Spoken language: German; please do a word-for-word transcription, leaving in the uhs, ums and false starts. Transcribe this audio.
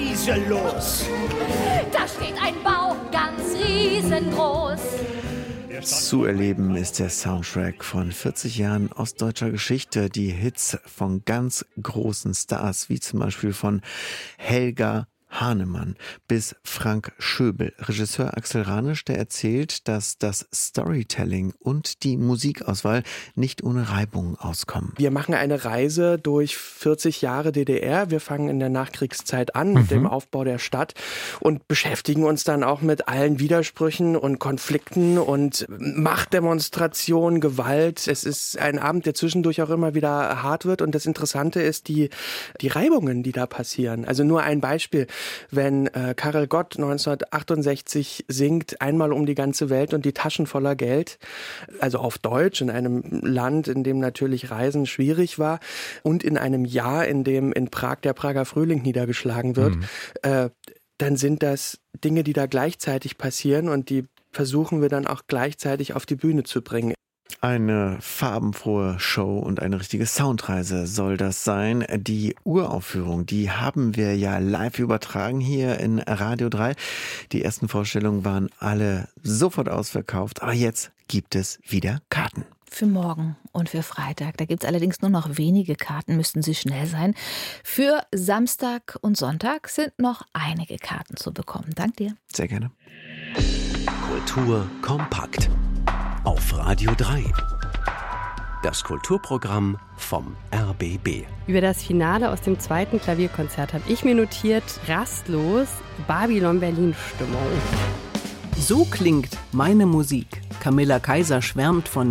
Riese los. Da steht ein Bau, ganz riesengroß. Zu erleben ist der Soundtrack von vierzig Jahren ostdeutscher Geschichte. Die Hits von ganz großen Stars, wie zum Beispiel von Helga Hahnemann bis Frank Schöbel. Regisseur Axel Ranisch, der erzählt, dass das Storytelling und die Musikauswahl nicht ohne Reibung auskommen. Wir machen eine Reise durch vierzig Jahre D D R. Wir fangen in der Nachkriegszeit an Mhm. mit dem Aufbau der Stadt und beschäftigen uns dann auch mit allen Widersprüchen und Konflikten und Machtdemonstrationen, Gewalt. Es ist ein Abend, der zwischendurch auch immer wieder hart wird. Und das Interessante ist die, die Reibungen, die da passieren. Also nur ein Beispiel. Wenn äh, Karel Gott neunzehnhundertachtundsechzig singt, einmal um die ganze Welt und die Taschen voller Geld, also auf Deutsch, in einem Land, in dem natürlich Reisen schwierig war und in einem Jahr, in dem in Prag der Prager Frühling niedergeschlagen wird, mhm. äh, dann sind das Dinge, die da gleichzeitig passieren und die versuchen wir dann auch gleichzeitig auf die Bühne zu bringen. Eine farbenfrohe Show und eine richtige Soundreise soll das sein. Die Uraufführung, die haben wir ja live übertragen hier in Radio drei. Die ersten Vorstellungen waren alle sofort ausverkauft, aber jetzt gibt es wieder Karten. Für morgen und für Freitag. Da gibt es allerdings nur noch wenige Karten, müssten Sie schnell sein. Für Samstag und Sonntag sind noch einige Karten zu bekommen. Dank dir. Sehr gerne. Kultur kompakt. Auf Radio drei. Das Kulturprogramm vom R B B. Über das Finale aus dem zweiten Klavierkonzert habe ich mir notiert, rastlos, Babylon-Berlin-Stimmung. So klingt meine Musik. Camilla Kaiser schwärmt von